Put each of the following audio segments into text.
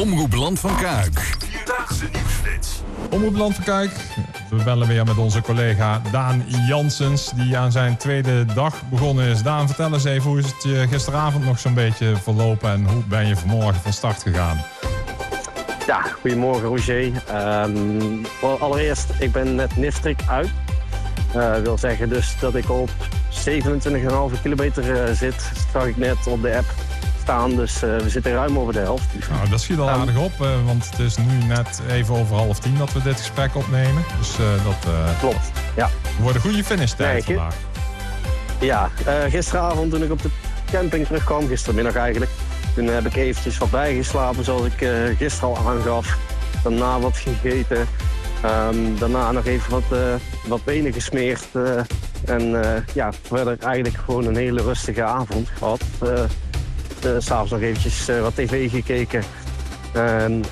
Omroep Land van Kuik. Vierdaagse nieuwsflits. Omroep Land van Kuik. We bellen weer met onze collega Daan Janssens, die aan zijn tweede dag begonnen is. Daan, vertel eens even, hoe is het je gisteravond nog zo'n beetje verlopen en hoe ben je vanmorgen van start gegaan? Ja, goedemorgen Roger. Allereerst, ik ben net Nifstrik uit. Wil zeggen dus dat ik op 27,5 kilometer zit. Dat zag ik net op de app staan, dus we zitten ruim over de helft. Nou, dat schiet al aardig op, want het is nu net even over 9:30 dat we dit gesprek opnemen. Dus dat klopt, ja. Wordt een goede finishtijd vandaag. Ja, gisteravond toen ik op de camping terugkwam, gistermiddag eigenlijk, toen heb ik eventjes wat bijgeslapen zoals ik gisteren al aangaf. Daarna wat gegeten. Daarna nog even wat benen gesmeerd. Verder eigenlijk gewoon een hele rustige avond gehad. S'avonds nog eventjes wat tv gekeken. En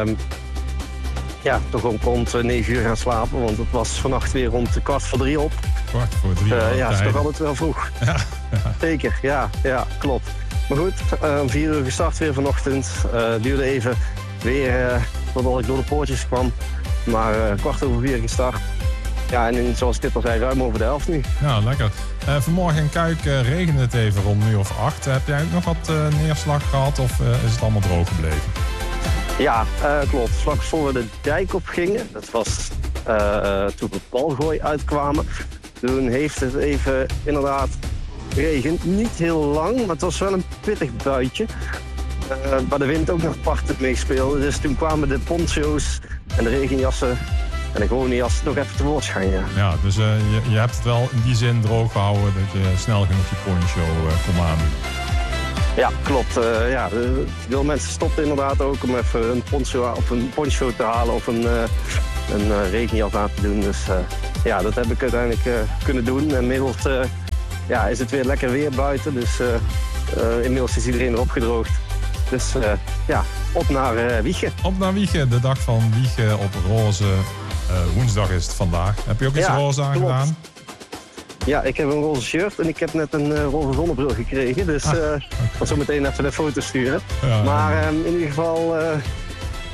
toch ook rond 9 uur gaan slapen, want het was vannacht weer rond 2:15 op. 2:15. Ja, dat is toch altijd wel vroeg. Ja. Zeker, ja, klopt. Maar goed, om 4 uur gestart weer vanochtend. Duurde even weer totdat ik door de poortjes kwam. Maar 4:15 gestart. Ja, en zoals ik dit al zei, ruim over de helft nu. Ja, lekker. Vanmorgen in Kuik regende het even rond 8:00. Heb jij ook nog wat neerslag gehad of is het allemaal droog gebleven? Ja, klopt. Vlak voor we de dijk op gingen, dat was toen we Balgooi uitkwamen. Toen heeft het even inderdaad geregend. Niet heel lang, maar het was wel een pittig buitje. Waar de wind ook nog parten meespeelde. Dus toen kwamen de poncho's en de regenjassen en de gewone jas nog even tevoorschijn. Ja, dus je hebt het wel in die zin droog gehouden dat je snel genoeg je poncho kon aandoen. Ja, klopt. Veel mensen stopten inderdaad ook om even een poncho te halen of een regenjas aan te doen. Dus dat heb ik uiteindelijk kunnen doen. En inmiddels is het weer lekker weer buiten. Dus inmiddels is iedereen erop gedroogd. Dus op naar Wijchen. Op naar Wijchen, de dag van Wijchen op roze. Woensdag is het vandaag. Heb je ook iets roze aangedaan? Ja, ik heb een roze shirt en ik heb net een roze zonnebril gekregen. Dus ik ga zo meteen even een foto sturen. Ja, maar in ieder geval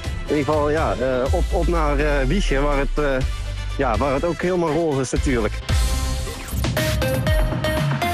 op naar Wijchen, waar het ook helemaal roze is natuurlijk.